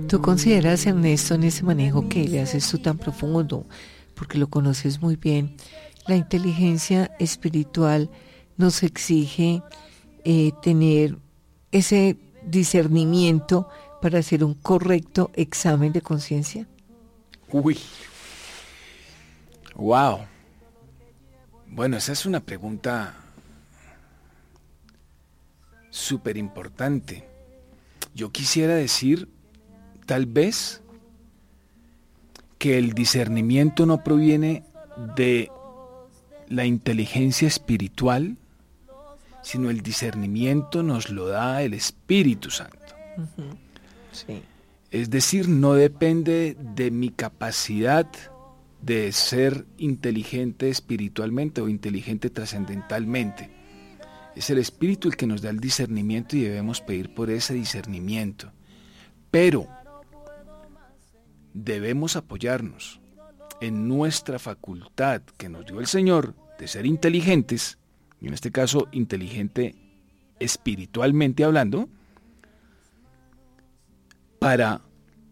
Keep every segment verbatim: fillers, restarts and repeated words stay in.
¿Tú consideras, Ernesto, en ese manejo que le haces tú tan profundo, porque lo conoces muy bien, la inteligencia espiritual nos exige eh, tener ese discernimiento para hacer un correcto examen de conciencia? Uy, wow. Bueno, esa es una pregunta súper importante. Yo quisiera decir, tal vez, que el discernimiento no proviene de la inteligencia espiritual, sino el discernimiento nos lo da el Espíritu Santo. Uh-huh. Sí. Es decir, no depende de mi capacidad de ser inteligente espiritualmente o inteligente trascendentalmente. Es el Espíritu el que nos da el discernimiento y debemos pedir por ese discernimiento. Pero debemos apoyarnos en nuestra facultad que nos dio el Señor de ser inteligentes, y en este caso inteligente espiritualmente hablando, para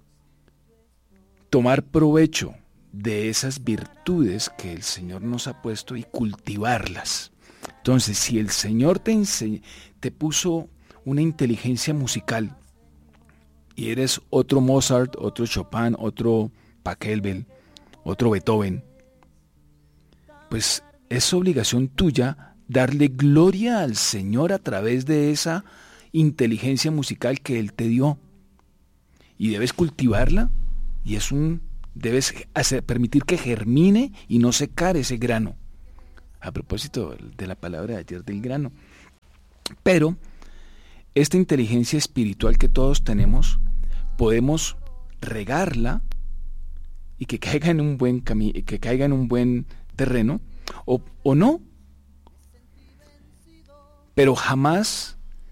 tomar provecho de esas virtudes que el Señor nos ha puesto y cultivarlas. Entonces, si el Señor te, ense- te puso una inteligencia musical y eres otro Mozart, otro Chopin, otro Pachelbel, otro Beethoven, pues es obligación tuya darle gloria al Señor a través de esa inteligencia musical que Él te dio. Y debes cultivarla, y es un debes hacer, permitir que germine y no secar ese grano. A propósito de la palabra de ayer del grano. Pero esta inteligencia espiritual que todos tenemos, podemos regarla y que caiga en un buen cami- que caiga en un buen terreno, o, o no. Pero jamás